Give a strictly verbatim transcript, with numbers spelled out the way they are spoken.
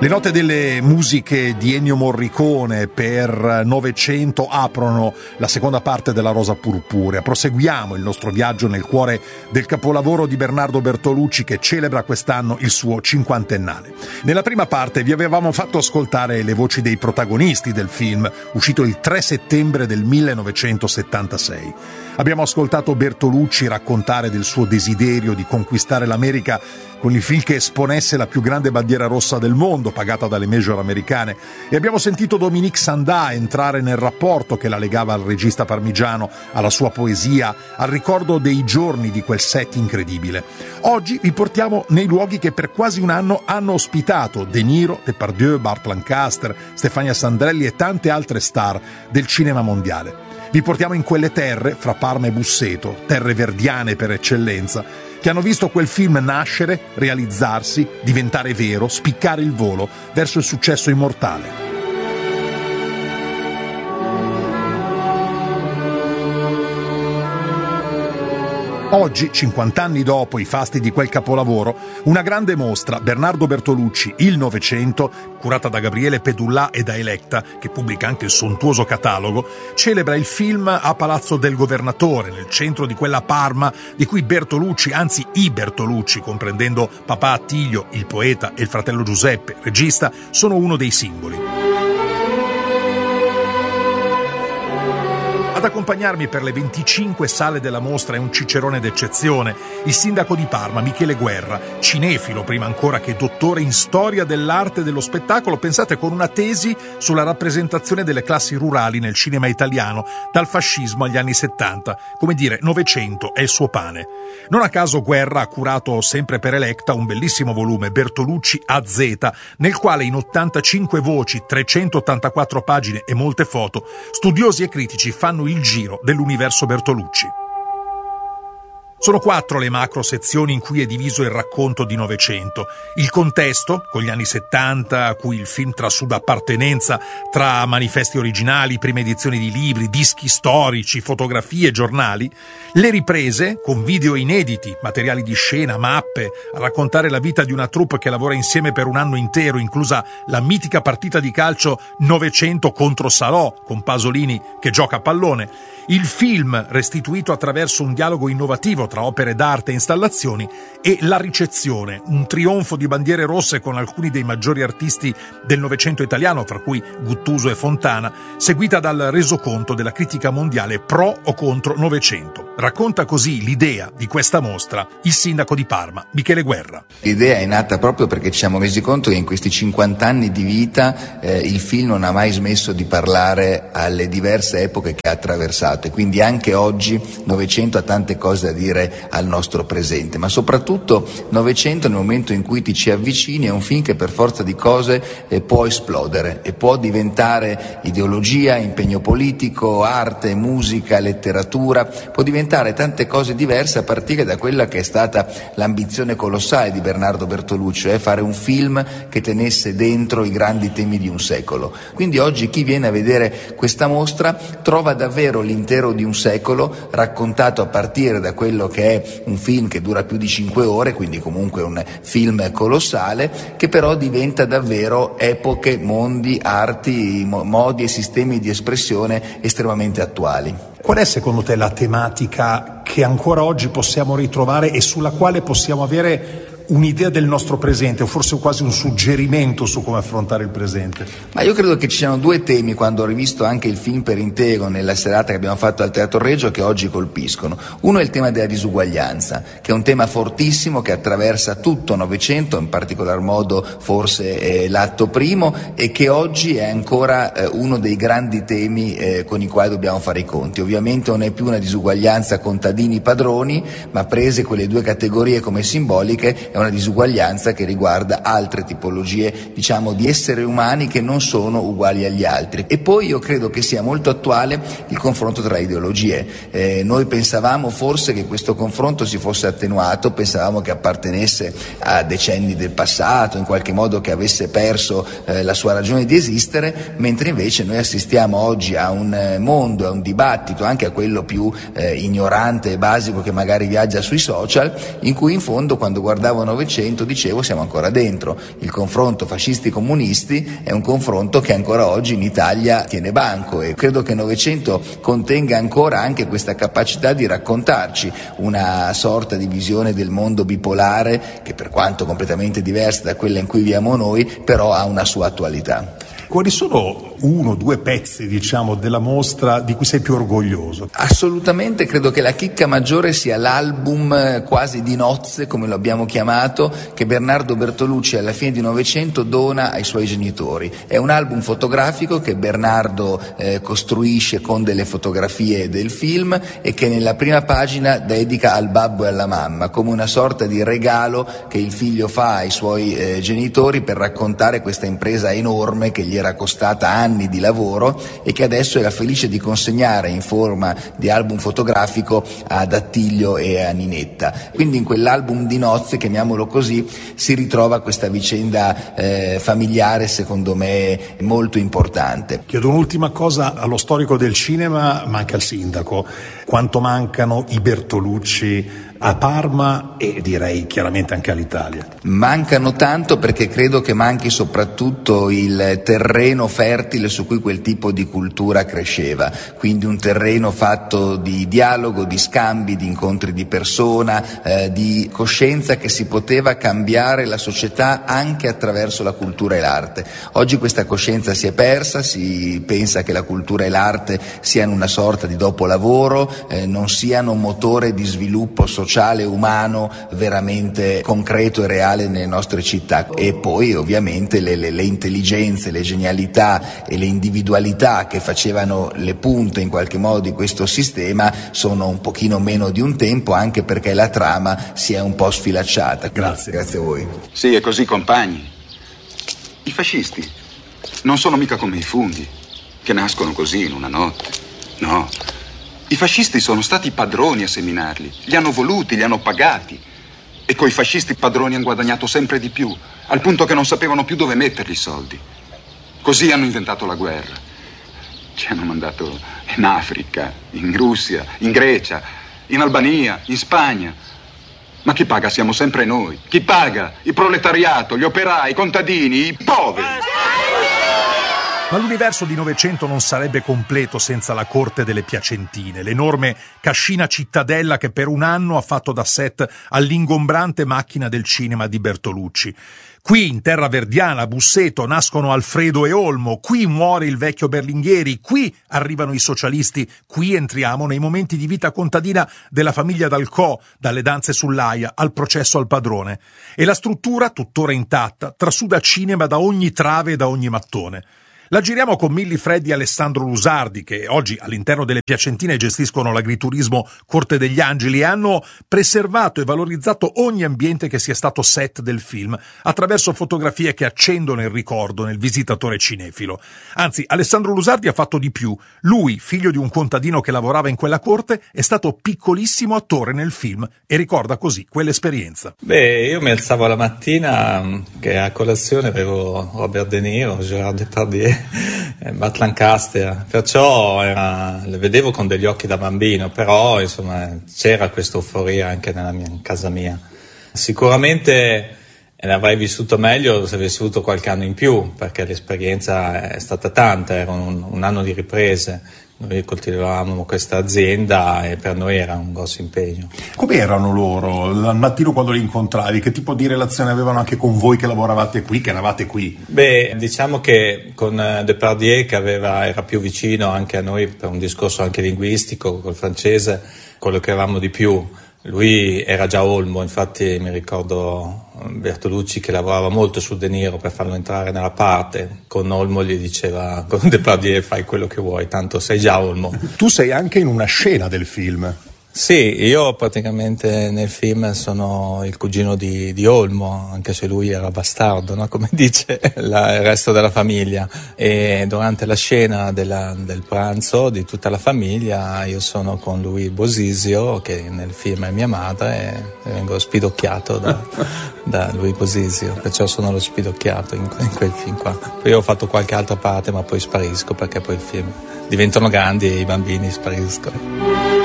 Le note delle musiche di Ennio Morricone per Novecento aprono la seconda parte della Rosa Purpurea. Proseguiamo il nostro viaggio nel cuore del capolavoro di Bernardo Bertolucci, che celebra quest'anno il suo cinquantennale. Nella prima parte vi avevamo fatto ascoltare le voci dei protagonisti del film, uscito il tre settembre del millenovecentosettantasei. Abbiamo ascoltato Bertolucci raccontare del suo desiderio di conquistare l'America con il film che esponesse la più grande bandiera rossa del mondo, pagata dalle major americane, e abbiamo sentito Dominique Sanda entrare nel rapporto che la legava al regista parmigiano, alla sua poesia, al ricordo dei giorni di quel set incredibile. Oggi vi portiamo nei luoghi che per quasi un anno hanno ospitato De Niro, Depardieu, Burt Lancaster, Stefania Sandrelli e tante altre star del cinema mondiale. Vi portiamo in quelle terre, fra Parma e Busseto, terre verdiane per eccellenza, che hanno visto quel film nascere, realizzarsi, diventare vero, spiccare il volo verso il successo immortale. Oggi, cinquanta anni dopo i fasti di quel capolavoro, una grande mostra, Bernardo Bertolucci, il Novecento, curata da Gabriele Pedullà e da Electa, che pubblica anche il sontuoso catalogo, celebra il film a Palazzo del Governatore, nel centro di quella Parma di cui Bertolucci, anzi i Bertolucci, comprendendo papà Attilio, il poeta, e il fratello Giuseppe, regista, sono uno dei simboli. Ad accompagnarmi per le venticinque sale della mostra è un cicerone d'eccezione, il sindaco di Parma, Michele Guerra, cinefilo prima ancora che dottore in storia dell'arte e dello spettacolo, pensate, con una tesi sulla rappresentazione delle classi rurali nel cinema italiano, dal fascismo agli anni settanta. Come dire, Novecento è il suo pane. Non a caso Guerra ha curato sempre per Electa un bellissimo volume, Bertolucci A Z, nel quale in ottantacinque voci, trecentottantaquattro pagine e molte foto, studiosi e critici fanno il giro dell'universo Bertolucci. Sono quattro le macro sezioni in cui è diviso il racconto di Novecento. Il contesto, con gli anni settanta, a cui il film trasuda appartenenza tra manifesti originali, prime edizioni di libri, dischi storici, fotografie, giornali. Le riprese, con video inediti, materiali di scena, mappe, a raccontare la vita di una troupe che lavora insieme per un anno intero, inclusa la mitica partita di calcio Novecento contro Salò, con Pasolini che gioca a pallone. Il film restituito attraverso un dialogo innovativo tra opere d'arte e installazioni, e la ricezione, un trionfo di bandiere rosse con alcuni dei maggiori artisti del Novecento italiano, fra cui Guttuso e Fontana, seguita dal resoconto della critica mondiale pro o contro Novecento. Racconta così l'idea di questa mostra il sindaco di Parma, Michele Guerra. L'idea è nata proprio perché ci siamo resi conto che in questi cinquanta anni di vita eh, il film non ha mai smesso di parlare alle diverse epoche che ha attraversato, e quindi anche oggi Novecento ha tante cose da dire al nostro presente, ma soprattutto Novecento, nel momento in cui ti ci avvicini, è un film che per forza di cose eh, può esplodere e può diventare ideologia, impegno politico, arte, musica, letteratura, può diventare tante cose diverse a partire da quella che è stata l'ambizione colossale di Bernardo Bertolucci, cioè fare un film che tenesse dentro i grandi temi di un secolo. Quindi oggi chi viene a vedere questa mostra trova davvero l'intero di un secolo raccontato a partire da quello che è un film che dura più di cinque ore, quindi comunque un film colossale, che però diventa davvero epoche, mondi, arti, modi e sistemi di espressione estremamente attuali. Qual è secondo te la tematica che ancora oggi possiamo ritrovare e sulla quale possiamo avere un'idea del nostro presente, o forse quasi un suggerimento su come affrontare il presente? Ma io credo che ci siano due temi, quando ho rivisto anche il film per intero nella serata che abbiamo fatto al Teatro Regio, che oggi colpiscono. Uno è il tema della disuguaglianza, che è un tema fortissimo che attraversa tutto Novecento, in particolar modo forse eh, l'atto primo, e che oggi è ancora eh, uno dei grandi temi eh, con i quali dobbiamo fare i conti. Ovviamente non è più una disuguaglianza contadini-padroni, ma prese quelle due categorie come simboliche, è una disuguaglianza che riguarda altre tipologie, diciamo, di esseri umani che non sono uguali agli altri. E poi io credo che sia molto attuale il confronto tra ideologie. Eh, noi pensavamo forse che questo confronto si fosse attenuato, pensavamo che appartenesse a decenni del passato, in qualche modo che avesse perso eh, la sua ragione di esistere, mentre invece noi assistiamo oggi a un eh, mondo, a un dibattito, anche a quello più eh, ignorante e basico che magari viaggia sui social, in cui in fondo, quando guardavo nuovo Novecento, dicevo, siamo ancora dentro. Il confronto fascisti-comunisti è un confronto che ancora oggi in Italia tiene banco, e credo che il Novecento contenga ancora anche questa capacità di raccontarci una sorta di visione del mondo bipolare che, per quanto completamente diversa da quella in cui viviamo noi, però ha una sua attualità. Quali sono uno, due pezzi, diciamo, della mostra di cui sei più orgoglioso? Assolutamente credo che la chicca maggiore sia l'album quasi di nozze, come lo abbiamo chiamato, che Bernardo Bertolucci alla fine di Novecento dona ai suoi genitori. È un album fotografico che Bernardo eh, costruisce con delle fotografie del film e che nella prima pagina dedica al babbo e alla mamma, come una sorta di regalo che il figlio fa ai suoi eh, genitori per raccontare questa impresa enorme che gli era costata anni di lavoro e che adesso era felice di consegnare in forma di album fotografico ad Attilio e a Ninetta. Quindi in quell'album di nozze, chiamiamolo così, si ritrova questa vicenda eh, familiare, secondo me molto importante. Chiedo un'ultima cosa allo storico del cinema, ma anche al sindaco. Quanto mancano i Bertolucci a Parma e direi chiaramente anche all'Italia? Mancano tanto, perché credo che manchi soprattutto il terreno fertile su cui quel tipo di cultura cresceva, quindi un terreno fatto di dialogo, di scambi, di incontri di persona, eh, di coscienza che si poteva cambiare la società anche attraverso la cultura e l'arte. Oggi questa coscienza si è persa, si pensa che la cultura e l'arte siano una sorta di dopolavoro, eh, non siano un motore di sviluppo sociale sociale, umano, veramente concreto e reale nelle nostre città. E poi ovviamente le, le, le intelligenze, le genialità e le individualità che facevano le punte in qualche modo di questo sistema sono un pochino meno di un tempo, anche perché la trama si è un po' sfilacciata. Grazie. Grazie a voi. Sì, è così, compagni. I fascisti non sono mica come i funghi, che nascono così in una notte. No. I fascisti sono stati i padroni a seminarli, li hanno voluti, li hanno pagati, e coi fascisti padroni hanno guadagnato sempre di più, al punto che non sapevano più dove metterli i soldi. Così hanno inventato la guerra. Ci hanno mandato in Africa, in Russia, in Grecia, in Albania, in Spagna. Ma chi paga siamo sempre noi. Chi paga? Il proletariato, gli operai, i contadini, i poveri. Ma l'universo di Novecento non sarebbe completo senza la corte delle Piacentine, l'enorme cascina cittadella che per un anno ha fatto da set all'ingombrante macchina del cinema di Bertolucci. Qui, in terra verdiana, a Busseto, nascono Alfredo e Olmo, qui muore il vecchio Berlinghieri, qui arrivano i socialisti, qui entriamo nei momenti di vita contadina della famiglia D'Alcò, dalle danze sull'Aia al processo al padrone. E la struttura, tuttora intatta, trasuda cinema da ogni trave e da ogni mattone. La giriamo con Milli Freddi e Alessandro Lusardi, che oggi all'interno delle Piacentine gestiscono l'agriturismo Corte degli Angeli e hanno preservato e valorizzato ogni ambiente che sia stato set del film, attraverso fotografie che accendono il ricordo nel visitatore cinefilo. Anzi, Alessandro Lusardi ha fatto di più. Lui, figlio di un contadino che lavorava in quella corte, è stato piccolissimo attore nel film e ricorda così quell'esperienza. Beh, io mi alzavo la mattina che a colazione avevo Robert De Niro, Gérard Depardieu, Burt Lancaster, perciò era, le vedevo con degli occhi da bambino, però insomma c'era questa euforia anche nella mia, in casa mia. Sicuramente l'avrei vissuto meglio se avessi avuto qualche anno in più, perché l'esperienza è stata tanta, era un, un anno di riprese. Noi coltivavamo questa azienda e per noi era un grosso impegno. Come erano loro al mattino quando li incontravi? Che tipo di relazione avevano anche con voi che lavoravate qui, che eravate qui? Beh, diciamo che con Depardieu, che aveva, era più vicino anche a noi per un discorso anche linguistico, col francese, quello che eravamo di più. Lui era già Olmo, infatti mi ricordo Bertolucci che lavorava molto su De Niro per farlo entrare nella parte. Con Olmo gli diceva, con Depardieu fai quello che vuoi, tanto sei già Olmo. Tu sei anche in una scena del film. Sì, io praticamente nel film sono il cugino di, di Olmo, anche se lui era bastardo, no? Come dice la, il resto della famiglia. E durante la scena della, del pranzo di tutta la famiglia io sono con lui Bosisio, che nel film è mia madre, e vengo spidocchiato da, da lui Bosisio, perciò sono lo spidocchiato in, in quel film qua. Poi ho fatto qualche altra parte ma poi sparisco perché poi il film diventano grandi e i bambini spariscono.